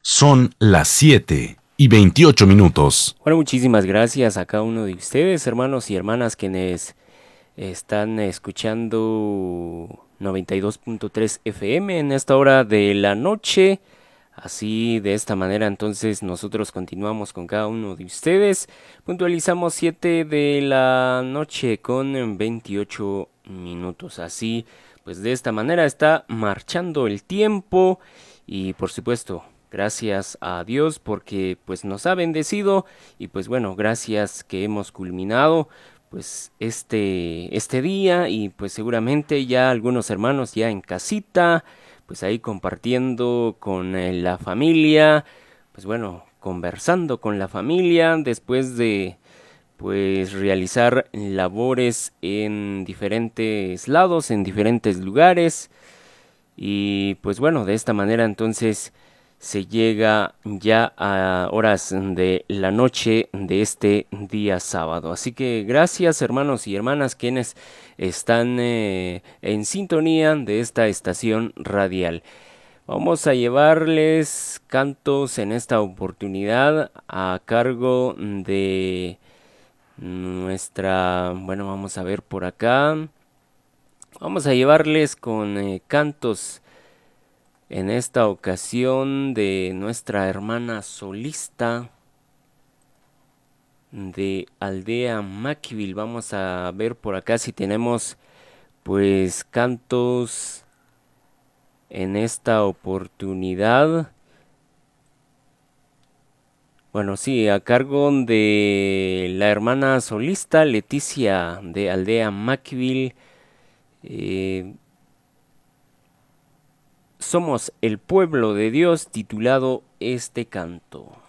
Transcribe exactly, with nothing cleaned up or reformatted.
Son las siete y veintiocho minutos. Bueno, muchísimas gracias a cada uno de ustedes, hermanos y hermanas, quienes están escuchando noventa y dos punto tres F M en esta hora de la noche. Así, de esta manera, entonces nosotros continuamos con cada uno de ustedes. Puntualizamos siete de la noche con veintiocho minutos. Así, pues de esta manera está marchando el tiempo y por supuesto, gracias a Dios porque pues nos ha bendecido y pues bueno, gracias que hemos culminado pues este este día y pues seguramente ya algunos hermanos ya en casita, pues ahí compartiendo con eh, la familia, pues bueno, conversando con la familia después de pues realizar labores en diferentes lados, en diferentes lugares y pues bueno, de esta manera entonces se llega ya a horas de la noche de este día sábado. Así que gracias hermanos y hermanas quienes están eh, en sintonía de esta estación radial. Vamos a llevarles cantos en esta oportunidad a cargo de nuestra, bueno, vamos a ver por acá. Vamos a llevarles con eh, cantos en esta ocasión de nuestra hermana solista de Aldea Maquivil. Vamos a ver por acá si tenemos pues cantos en esta oportunidad. Bueno, sí, a cargo de la hermana solista Leticia de Aldea Maquivil. Eh, Somos el pueblo de Dios, titulado este canto.